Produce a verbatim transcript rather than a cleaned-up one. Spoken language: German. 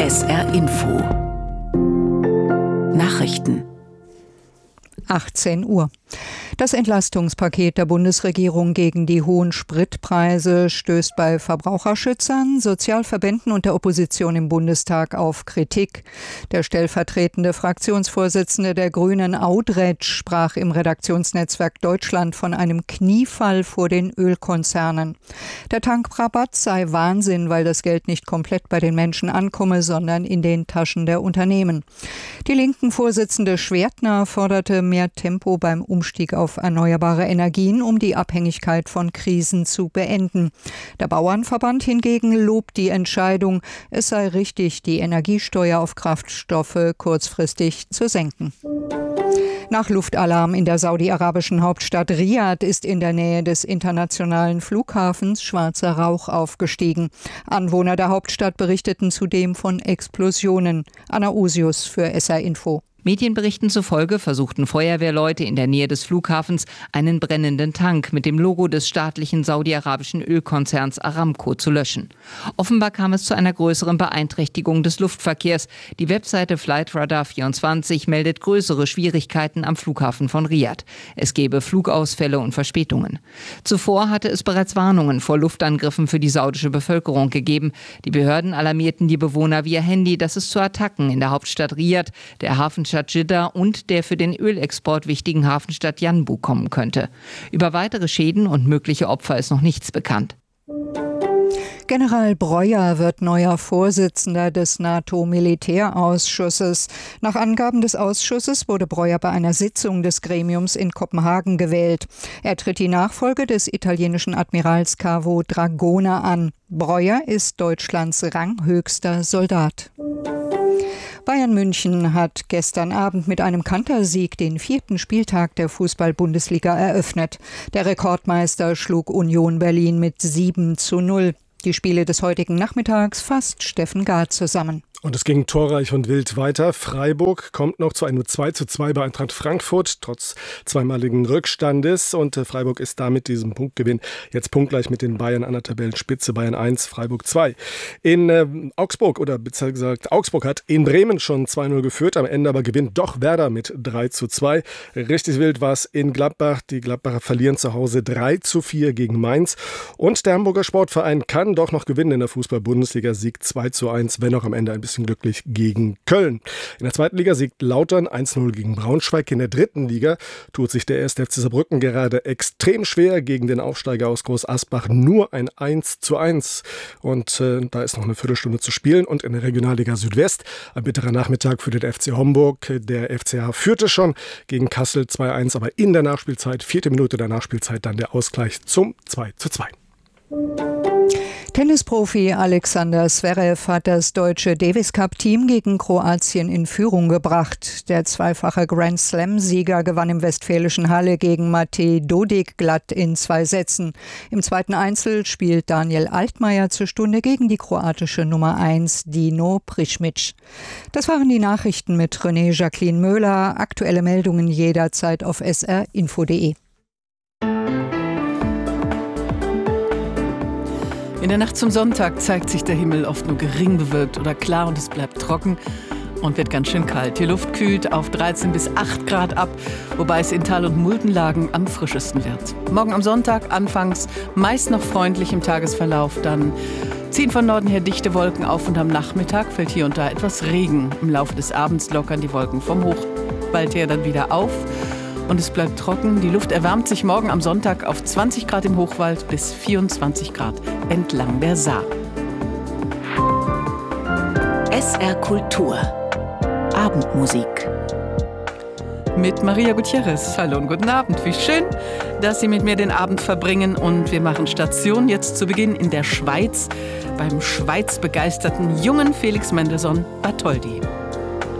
S R Info Nachrichten achtzehn Uhr. Das Entlastungspaket der Bundesregierung gegen die hohen Spritpreise stößt bei Verbraucherschützern, Sozialverbänden und der Opposition im Bundestag auf Kritik. Der stellvertretende Fraktionsvorsitzende der Grünen, Audretsch, sprach im Redaktionsnetzwerk Deutschland von einem Kniefall vor den Ölkonzernen. Der Tankrabatt sei Wahnsinn, weil das Geld nicht komplett bei den Menschen ankomme, sondern in den Taschen der Unternehmen. Die linken Vorsitzende Schwertner forderte mehr Tempo beim Umstieg auf erneuerbare Energien, um die Abhängigkeit von Krisen zu beenden. Der Bauernverband hingegen lobt die Entscheidung, es sei richtig, die Energiesteuer auf Kraftstoffe kurzfristig zu senken. Nach Luftalarm in der saudi-arabischen Hauptstadt Riad ist in der Nähe des internationalen Flughafens schwarzer Rauch aufgestiegen. Anwohner der Hauptstadt berichteten zudem von Explosionen. Anna Usius für S R Info. Medienberichten zufolge versuchten Feuerwehrleute in der Nähe des Flughafens einen brennenden Tank mit dem Logo des staatlichen saudi-arabischen Ölkonzerns Aramco zu löschen. Offenbar kam es zu einer größeren Beeinträchtigung des Luftverkehrs. Die Webseite Flightradar vierundzwanzig meldet größere Schwierigkeiten am Flughafen von Riad. Es gebe Flugausfälle und Verspätungen. Zuvor hatte es bereits Warnungen vor Luftangriffen für die saudische Bevölkerung gegeben. Die Behörden alarmierten die Bewohner via Handy, dass es zu Attacken in der Hauptstadt Riad, der Hafenstadt Jeddah und der für den Ölexport wichtigen Hafenstadt Yanbu kommen könnte. Über weitere Schäden und mögliche Opfer ist noch nichts bekannt. General Breuer wird neuer Vorsitzender des NATO-Militärausschusses. Nach Angaben des Ausschusses wurde Breuer bei einer Sitzung des Gremiums in Kopenhagen gewählt. Er tritt die Nachfolge des italienischen Admirals Cavo Dragona an. Breuer ist Deutschlands ranghöchster Soldat. Bayern München hat gestern Abend mit einem Kantersieg den vierten Spieltag der Fußball-Bundesliga eröffnet. Der Rekordmeister schlug Union Berlin mit sieben zu null. Die Spiele des heutigen Nachmittags fasst Steffen Gard zusammen. Und es ging torreich und wild weiter. Freiburg kommt noch zu einem zwei zu zwei bei Eintracht Frankfurt, trotz zweimaligen Rückstandes. Und Freiburg ist damit diesem Punktgewinn jetzt punktgleich mit den Bayern an der Tabellenspitze. Bayern eins, Freiburg zwei. In äh, Augsburg, oder besser gesagt, Augsburg hat in Bremen schon zwei null geführt. Am Ende aber gewinnt doch Werder mit drei zu zwei. Richtig wild war es in Gladbach. Die Gladbacher verlieren zu Hause drei zu vier gegen Mainz. Und der Hamburger Sportverein kann doch noch gewinnen in der Fußball-Bundesliga. Sieg zwei zu eins, wenn auch am Ende ein bisschen glücklich gegen Köln. In der zweiten Liga siegt Lautern eins null gegen Braunschweig. In der dritten Liga tut sich der erste F C Saarbrücken gerade extrem schwer gegen den Aufsteiger aus Groß Asbach. Nur ein eins zu eins. Und äh, da ist noch eine Viertelstunde zu spielen. Und in der Regionalliga Südwest ein bitterer Nachmittag für den F C Homburg. Der F C H führte schon gegen Kassel zwei eins, aber in der Nachspielzeit, vierte Minute der Nachspielzeit, dann der Ausgleich zum zwei zu zwei. Tennisprofi Alexander Zverev hat das deutsche Davis-Cup-Team gegen Kroatien in Führung gebracht. Der zweifache Grand-Slam-Sieger gewann im westfälischen Halle gegen Matej Dodig glatt in zwei Sätzen. Im zweiten Einzel spielt Daniel Altmaier zur Stunde gegen die kroatische Nummer eins Dino Prišmic. Das waren die Nachrichten mit René Jacqueline Möhler. Aktuelle Meldungen jederzeit auf s r info punkt de. In der Nacht zum Sonntag zeigt sich der Himmel oft nur gering bewölkt oder klar und es bleibt trocken und wird ganz schön kalt. Die Luft kühlt auf dreizehn bis acht Grad ab, wobei es in Tal- und Muldenlagen am frischesten wird. Morgen am Sonntag anfangs meist noch freundlich im Tagesverlauf, dann ziehen von Norden her dichte Wolken auf und am Nachmittag fällt hier und da etwas Regen. Im Laufe des Abends lockern die Wolken vom Hochwald her dann wieder auf. Und es bleibt trocken. Die Luft erwärmt sich morgen am Sonntag auf zwanzig Grad im Hochwald bis vierundzwanzig Grad entlang der Saar. S R Kultur Abendmusik mit Maria Gutierrez. Hallo und guten Abend. Wie schön, dass Sie mit mir den Abend verbringen. Und wir machen Station jetzt zu Beginn in der Schweiz beim schweizbegeisterten jungen Felix Mendelssohn Bartholdy.